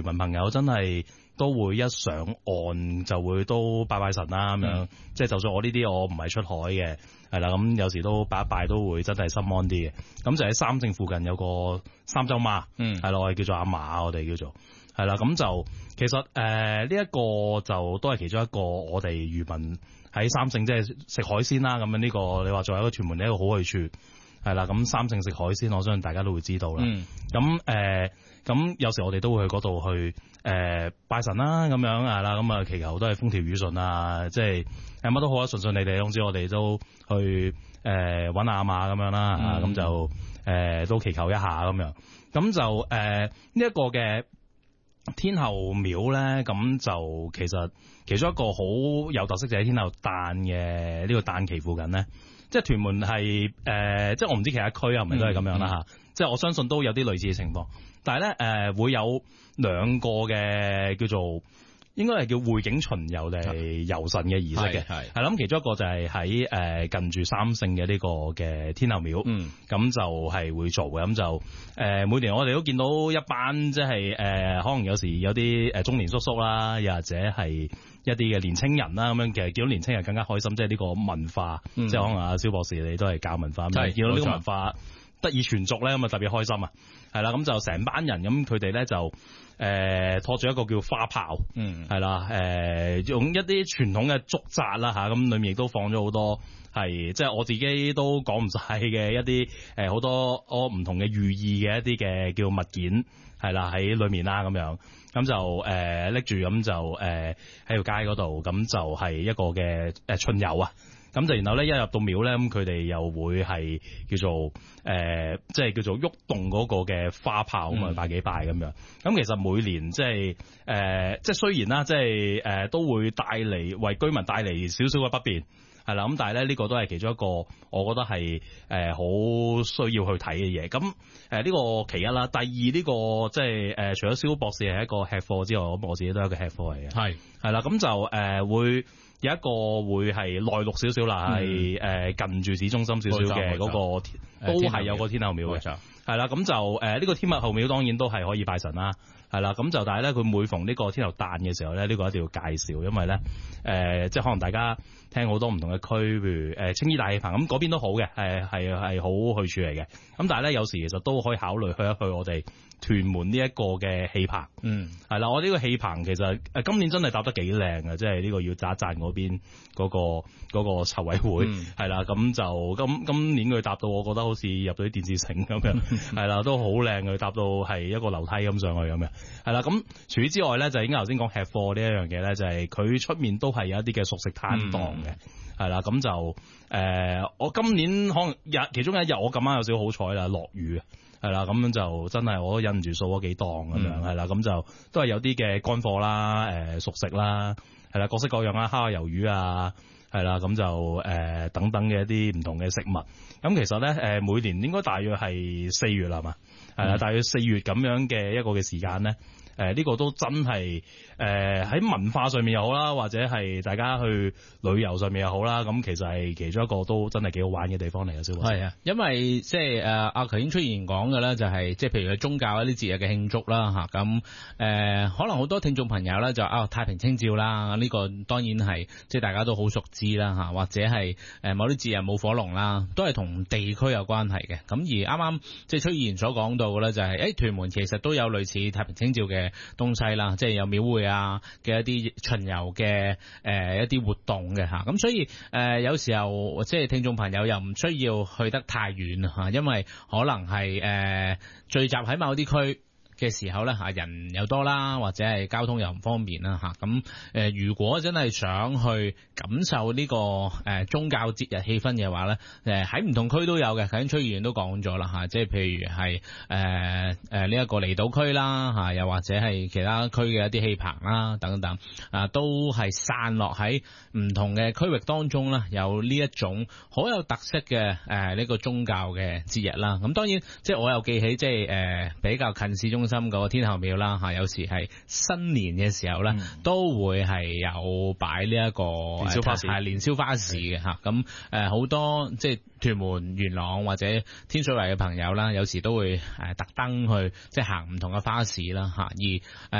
漁民朋友真係都會一上岸就會都拜神啦咁樣，即係就算我呢啲我唔係出海嘅，係啦，咁有時都拜一拜都會真係心安啲嘅。咁就喺三聖附近有個三洲媽，係咯，我哋叫做阿嫲，我哋叫做係啦。咁就其實呢一個就都係其中一個我哋漁民喺三聖即係食海鮮啦。咁樣呢個你話作為一個屯門嘅一個好去處。係啦，咁三聖食海鮮，我相信大家都會知道啦。咁有時我哋都會去嗰度去拜神啦，咁樣係啦，咁啊祈求都係風調雨順啊，即係乜都好啊，順順利利。總之我哋都去揾阿嫲咁樣啦，咁就都祈求一下咁樣。咁就呢一個嘅天后廟咧，咁就其實其中一個好有特色就係天后誕嘅呢個誕期附近咧。即係屯門係即係我唔知其他區係咪都係咁樣啦嚇。即係我相信都有啲類似嘅情況，但係咧會有兩個嘅叫做應該係叫會景巡遊定係遊神嘅儀式嘅，係啦。咁其中一個就係喺近住三聖嘅呢個嘅天后廟，咁就係會做嘅。咁就每年我哋都見到一班即係可能有時有啲中年叔叔啦，又或者係一啲嘅年青人啦咁樣，其實見到年青人更加開心，即係呢個文化，即係可能阿蕭博士你都係教文化，咁見到呢個文化得以傳續咧，咁啊特別開心啊，係啦，咁就成班人咁佢哋咧就拖住一個叫花炮，係啦，用一啲傳統嘅竹紮啦嚇，咁裏面亦都放咗好多係即係我自己都講唔晒嘅一啲好多唔同嘅寓意嘅一啲嘅叫物件係啦喺裏面啦咁樣，咁就拎住咁就喺條街嗰度，咁就係一個嘅巡遊啊。咁就然後咧一入到廟咧，咁佢哋又會係叫做即係叫做喐動嗰個嘅花炮咁啊，拜幾拜咁樣。咁其實每年即係即係雖然啦，即係都會帶嚟為居民帶嚟少少嘅不便。係啦，咁但係咧呢個都係其中一個，我覺得係好需要去睇嘅嘢。咁呢個其一啦，第二呢個即係除咗蕭博士係一個吃貨之外，咁我自己都係一個吃貨嚟嘅。係啦，咁就會有一個會係內陸少少啦，係近住市中心少少嘅嗰個，都係有個天后廟嘅。係啦，咁就呢個天后廟當然都係可以拜神啦。係啦，咁就但係咧，佢每逢呢個天后誕嘅時候咧，呢個一定要介紹，因為咧即係可能大家聽好多唔同嘅區，譬如青衣大氣棚咁嗰邊都好嘅，係好去處嚟嘅。咁但係咧，有時其實都可以考慮去一去我哋屯門呢一個嘅氣棚。係啦，我呢個氣棚其實今年真係搭得幾靚啊！即係呢個要讚一讚嗰邊嗰個籌委會係啦，咁就今年佢搭到，我覺得好似入到啲電視城咁樣，係啦，都好靚嘅，搭到係一個樓梯咁上去咁樣。係啦，咁除此之外咧，就應該頭先講吃貨呢一樣嘢咧，就係佢出面都係有一啲嘅熟食攤檔嘅，係啦，咁就我今年可能其中一日我咁啱有少少好彩啦，落雨啊，係啦，咁樣就真係我都忍唔住掃咗幾檔咁樣，係啦，咁就都係有啲嘅乾貨啦，熟食啦，係啦，各式各樣啦，蝦魷魚啊，係啦，咁就等等嘅一啲唔同嘅食物，咁其實咧每年應該大約係4月啦嘛。係啦，大約4月咁樣嘅一個嘅時間咧，呢個都真係喺文化上面又好啦，或者係大家去旅遊上面又好啦，咁其實係其中一個都真係幾好玩嘅地方嚟嘅。蕭博士係啊， 因為即係阿頭先出現講嘅咧，就係即係譬如宗教一啲節日嘅慶祝啦嚇，咁可能好多聽眾朋友咧就太平清醮啦，呢個當然係即係大家都好熟知啦嚇，或者係某啲節日舞火龍啦，都係同地區有關係嘅。咁而啱啱即係出現所講到嘅咧，就係屯門其實都有類似太平清醮嘅東西啦，即係有廟會啊嘅一啲巡遊嘅一啲活動嘅嚇，咁所以有時候即係聽眾朋友又唔需要去得太遠嚇，因為可能係聚集喺某啲區嘅時候咧嚇，人又多啦，或者係交通又唔方便啦嚇，咁如果真係想去感受呢個宗教節日氣氛嘅話咧，喺唔同區都有嘅，頭先崔議員都講咗啦嚇，即係譬如係呢一個離島區啦嚇，又或者係其他區嘅一啲氣棚啦等等都係散落喺唔同嘅區域當中啦，有呢一種好有特色嘅呢個宗教嘅節日啦。咁當然即係我又記起即係比較近市中心嗰個天后廟啦嚇，有時係新年嘅時候咧，都會係有擺呢一個年宵花市嘅嚇。咁好多即係屯門、元朗或者天水圍嘅朋友啦，有時都會特登去即係行唔同嘅花市啦嚇。而